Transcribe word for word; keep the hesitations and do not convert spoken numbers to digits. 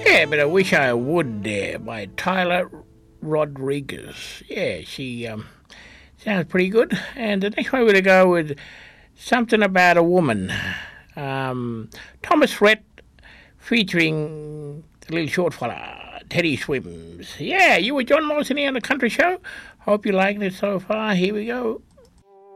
Yeah, but I wish I would there by Tyler Rodriguez. Yeah, she um, sounds pretty good. And the next one we're going to go with Something About a Woman. Um, Thomas Rhett featuring the little short fella, Teddy Swims. Yeah, you were John Morrison here on the Country Show. Hope you're liking it so far. Here we go.